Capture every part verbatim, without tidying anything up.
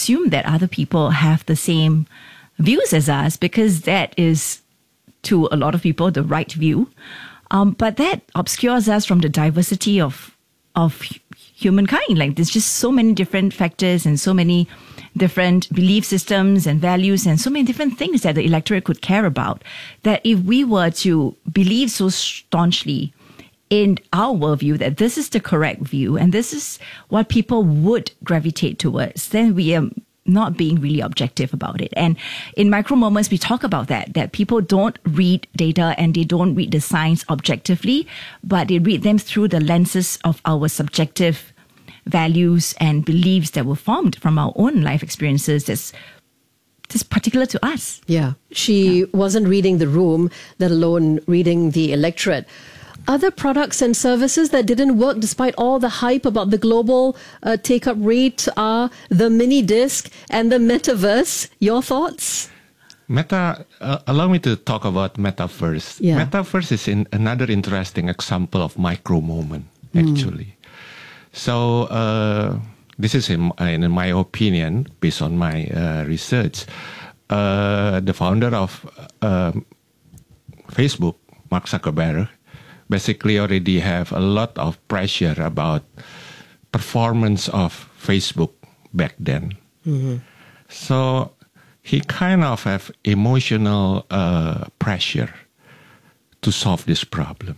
assume that other people have the same views as us, because that is, to a lot of people, the right view. Um, but that obscures us from the diversity of of humankind. Like, there's just so many different factors and so many different belief systems and values and so many different things that the electorate could care about, that if we were to believe so staunchly in our worldview that this is the correct view and this is what people would gravitate towards, then we are not being really objective about it. And in Micro Moments, we talk about that, that people don't read data and they don't read the science objectively, but they read them through the lenses of our subjective values and beliefs that were formed from our own life experiences that's just particular to us. Yeah. She yeah. wasn't reading the room, let alone reading the electorate. Other products and services that didn't work despite all the hype about the global uh, take-up rate are the mini disc and the metaverse. Your thoughts? Meta, uh, allow me to talk about metaverse. Yeah. Metaverse is in another interesting example of micro moment, actually. Mm. So uh, this is, in, in my opinion, based on my uh, research, uh, the founder of uh, Facebook, Mark Zuckerberg, basically already have a lot of pressure about performance of Facebook back then. Mm-hmm. So he kind of have emotional uh, pressure to solve this problem.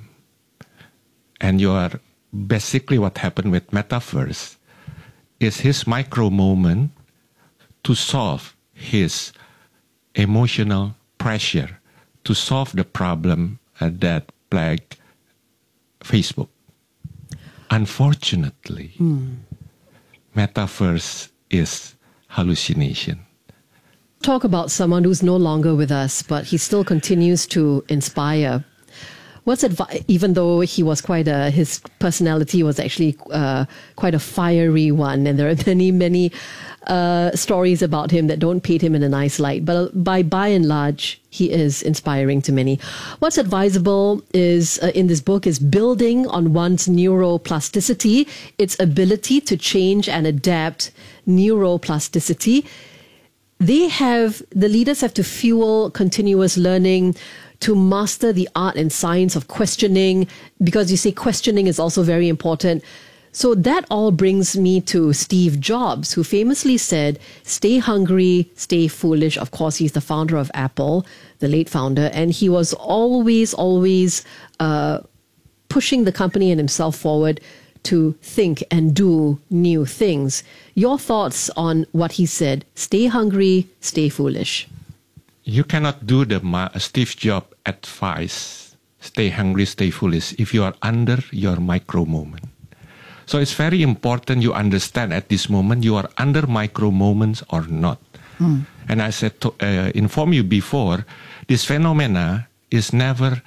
And you are basically what happened with Metaverse is his micro moment to solve his emotional pressure to solve the problem uh, that plagued Facebook. Unfortunately, mm. Metaverse is hallucination. Talk about someone who's no longer with us, but he still continues to inspire. What's advice, even though he was quite a, his personality was actually uh, quite a fiery one, and there are many, many uh, stories about him that don't paint him in a nice light. But by by and large, he is inspiring to many. What's advisable is uh, in this book is building on one's neuroplasticity, its ability to change and adapt. Neuroplasticity. They have the leaders have to fuel continuous learning, to master the art and science of questioning, because you say questioning is also very important. So that all brings me to Steve Jobs, who famously said, stay hungry, stay foolish. Of course, he's the founder of Apple, the late founder, and he was always, always uh, pushing the company and himself forward to think and do new things. Your thoughts on what he said, stay hungry, stay foolish. You cannot do the Steve Jobs advice, stay hungry, stay foolish, if you are under your micro moment. So it's very important you understand at this moment you are under micro moments or not. Mm. And I said to uh, inform you before, this phenomena is never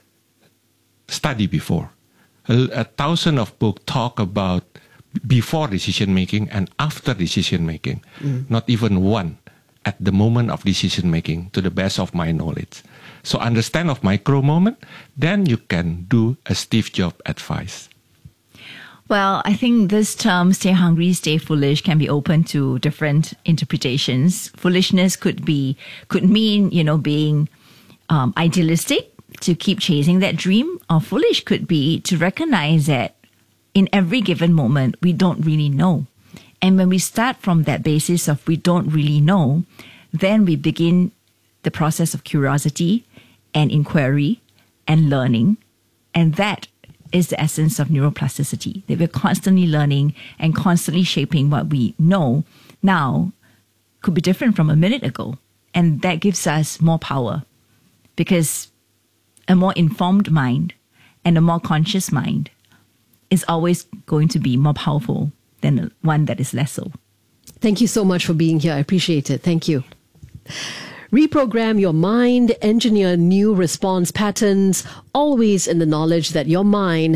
studied before. A, a thousand of books talk about before decision making and after decision making. Mm. Not even one at the moment of decision making, to the best of my knowledge. So understand of micro moment, then you can do a Steve Jobs advice. Well, I think this term, stay hungry, stay foolish, can be open to different interpretations. Foolishness could be, could mean, you know, being um, idealistic, to keep chasing that dream, or foolish could be to recognize that in every given moment, we don't really know. And when we start from that basis of we don't really know, then we begin the process of curiosity and inquiry and learning. And that is the essence of neuroplasticity, that we're constantly learning and constantly shaping what we know now could be different from a minute ago. And that gives us more power, because a more informed mind and a more conscious mind is always going to be more powerful than one that is less so. Thank you so much for being here. I appreciate it. Thank you. Reprogram your mind, engineer new response patterns, always in the knowledge that your mind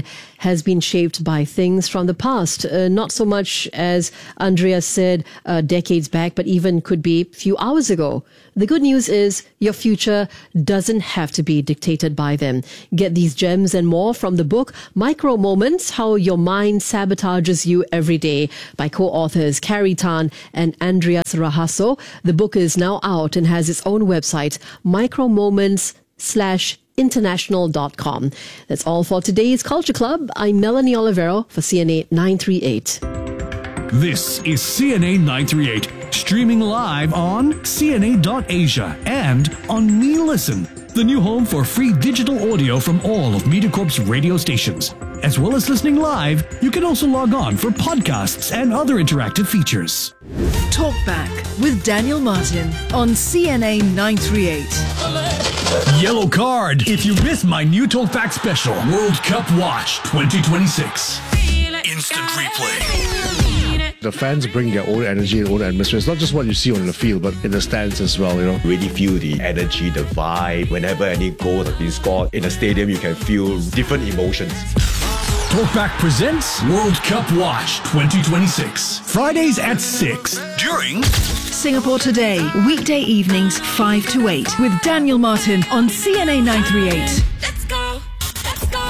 has been shaped by things from the past. Uh, not so much, as Andrea said, uh, decades back, but even could be a few hours ago. The good news is your future doesn't have to be dictated by them. Get these gems and more from the book Micro Moments, How Your Mind Sabotages You Every Day by co-authors Carrie Tan and Andreas Rahaso. The book is now out and has its own website, micromoments slash international dot com. That's all for today's Culture Club. I'm Melanie Olivero for C N A nine thirty-eight. This is C N A nine thirty-eight, streaming live on C N A dot Asia and on MeListen, the new home for free digital audio from all of MediaCorp's radio stations. As well as listening live, you can also log on for podcasts and other interactive features. Talk Back with Daniel Martin on C N A nine thirty-eight. Yellow card if you miss my new Talkback special, World Cup Watch twenty twenty-six. Instant replay. The fans bring their own energy and own atmosphere. It's not just what you see on the field, but in the stands as well, you know. Really feel the energy, the vibe. Whenever any goal has been scored in a stadium, you can feel different emotions. Talkback presents World Cup Watch twenty twenty-six. Fridays at six during Singapore Today, weekday evenings five to eight with Daniel Martin on C N A nine thirty-eight. Let's go, let's go.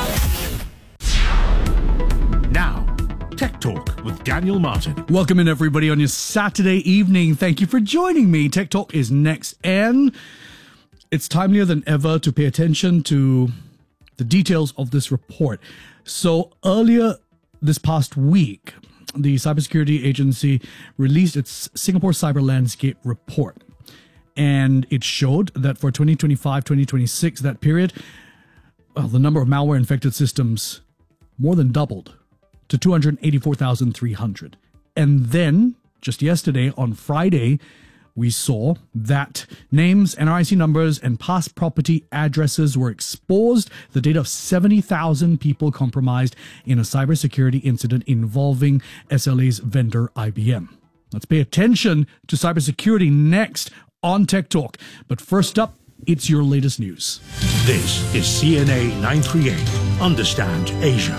Now, Tech Talk with Daniel Martin. Welcome in, everybody, on your Saturday evening. Thank you for joining me. Tech Talk is next, and it's timelier than ever to pay attention to the details of this report. So earlier this past week, the cybersecurity agency released its Singapore Cyber Landscape report. And it showed that for twenty twenty-five twenty twenty-six, that period, well, the number of malware-infected systems more than doubled to two hundred eighty-four thousand three hundred. And then, just yesterday, on Friday, we saw that names, N R I C numbers, and past property addresses were exposed. The data of seventy thousand people compromised in a cybersecurity incident involving S L A's vendor I B M. Let's pay attention to cybersecurity next on Tech Talk. But first up, it's your latest news. This is C N A nine thirty-eight. Understand Asia.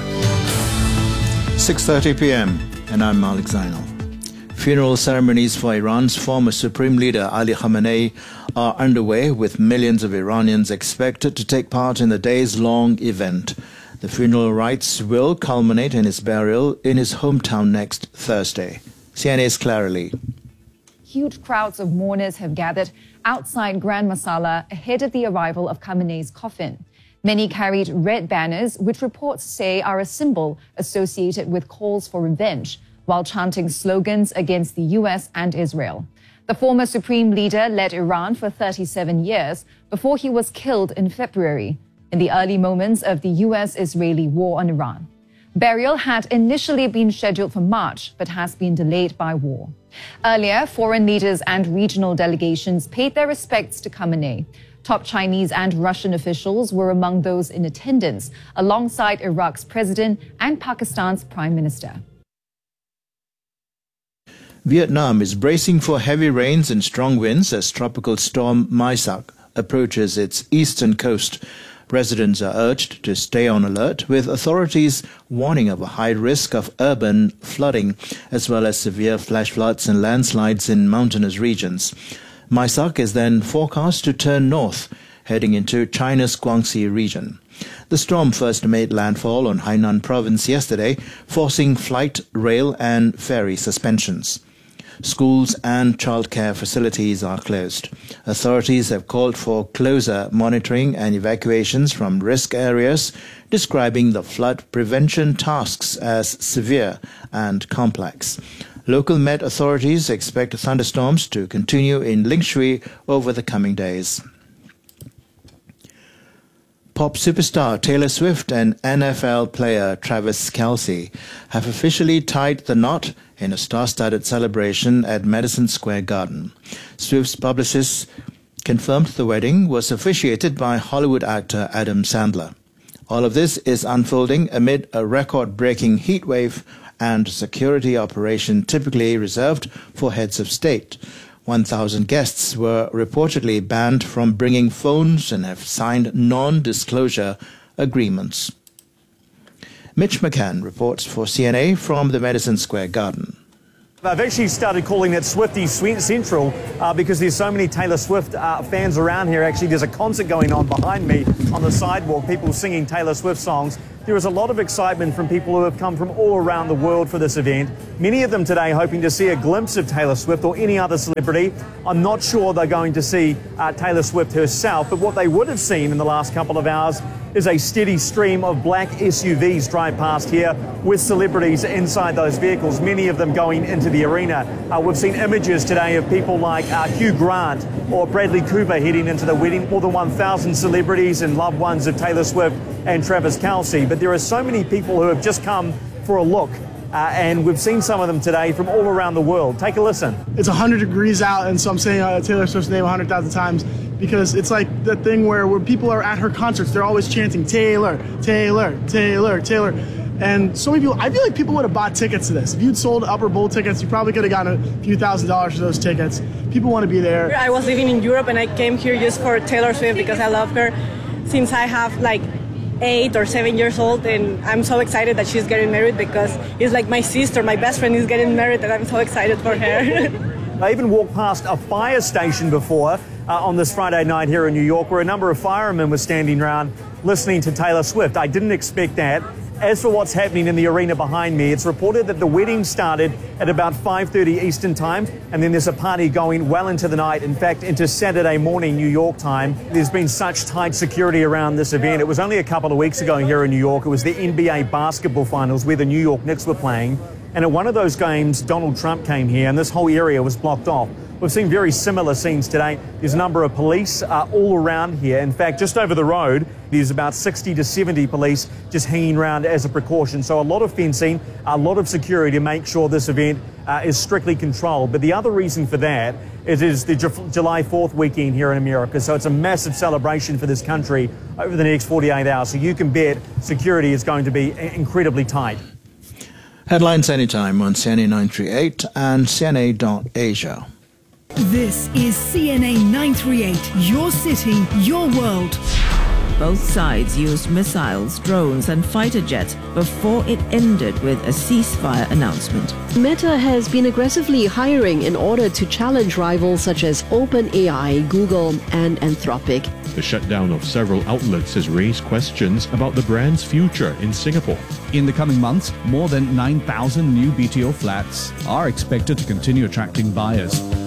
six thirty p.m. and I'm Malik Zainal. Funeral ceremonies for Iran's former Supreme Leader Ali Khamenei are underway, with millions of Iranians expected to take part in the days-long event. The funeral rites will culminate in his burial in his hometown next Thursday. C N A's Clara Lee. Huge crowds of mourners have gathered outside Grand Masala ahead of the arrival of Khamenei's coffin. Many carried red banners, which reports say are a symbol associated with calls for revenge, while chanting slogans against the U S and Israel. The former supreme leader led Iran for thirty-seven years before he was killed in February, in the early moments of the U S-Israeli war on Iran. Burial had initially been scheduled for March, but has been delayed by war. Earlier, foreign leaders and regional delegations paid their respects to Khamenei. Top Chinese and Russian officials were among those in attendance, alongside Iraq's president and Pakistan's prime minister. Vietnam is bracing for heavy rains and strong winds as tropical storm Maisak approaches its eastern coast. Residents are urged to stay on alert, with authorities warning of a high risk of urban flooding, as well as severe flash floods and landslides in mountainous regions. Maisak is then forecast to turn north, heading into China's Guangxi region. The storm first made landfall on Hainan province yesterday, forcing flight, rail and ferry suspensions. Schools and childcare facilities are closed. Authorities have called for closer monitoring and evacuations from risk areas, describing the flood prevention tasks as severe and complex. Local Met authorities expect thunderstorms to continue in Lingshui over the coming days. Pop superstar Taylor Swift and N F L player Travis Kelce have officially tied the knot in a star-studded celebration at Madison Square Garden. Swift's publicist confirmed the wedding was officiated by Hollywood actor Adam Sandler. All of this is unfolding amid a record-breaking heat wave and security operation typically reserved for heads of state. one thousand guests were reportedly banned from bringing phones and have signed non-disclosure agreements. Mitch McCann reports for C N A from the Madison Square Garden. I've actually started calling it Swifty Central uh, because there's so many Taylor Swift uh, fans around here. Actually, there's a concert going on behind me on the sidewalk, people singing Taylor Swift songs. There is a lot of excitement from people who have come from all around the world for this event. Many of them today hoping to see a glimpse of Taylor Swift or any other celebrity. I'm not sure they're going to see uh, Taylor Swift herself, but what they would have seen in the last couple of hours is a steady stream of black S U Vs drive past here with celebrities inside those vehicles, many of them going into the arena. Uh, we've seen images today of people like uh, Hugh Grant or Bradley Cooper heading into the wedding, more than one thousand celebrities and loved ones of Taylor Swift and Travis Kelce. But there are so many people who have just come for a look. Uh, and we've seen some of them today from all around the world. Take a listen. It's one hundred degrees out, and so I'm saying uh, Taylor Swift's name one hundred thousand times because it's like the thing where, where people are at her concerts, they're always chanting, Taylor, Taylor, Taylor, Taylor. And so many people, I feel like people would have bought tickets to this. If you'd sold Upper Bowl tickets, you probably could have gotten a few thousand dollars for those tickets. People want to be there. I was living in Europe, and I came here just for Taylor Swift because I love her since I have like eight or seven years old, and I'm so excited that she's getting married because it's like my sister, my best friend is getting married, and I'm so excited for her. I even walked past a fire station before uh, on this Friday night here in New York where a number of firemen were standing around listening to Taylor Swift. I didn't expect that. As for what's happening in the arena behind me, it's reported that the wedding started at about five thirty Eastern time, and then there's a party going well into the night, in fact, into Saturday morning New York time. There's been such tight security around this event. It was only a couple of weeks ago here in New York. It was the N B A basketball finals where the New York Knicks were playing. And at one of those games, Donald Trump came here, and this whole area was blocked off. We've seen very similar scenes today. There's a number of police uh, all around here. In fact, just over the road, there's about sixty to seventy police just hanging around as a precaution. So a lot of fencing, a lot of security to make sure this event uh, is strictly controlled. But the other reason for that is, is the Ju- July fourth weekend here in America. So it's a massive celebration for this country over the next forty-eight hours. So you can bet security is going to be incredibly tight. Headlines anytime on C N A nine thirty-eight and C N A dot Asia. This is C N A nine thirty-eight, your city, your world. Both sides used missiles, drones and fighter jets before it ended with a ceasefire announcement. Meta has been aggressively hiring in order to challenge rivals such as OpenAI, Google and Anthropic. The shutdown of several outlets has raised questions about the brand's future in Singapore. In the coming months, more than nine thousand new B T O flats are expected to continue attracting buyers.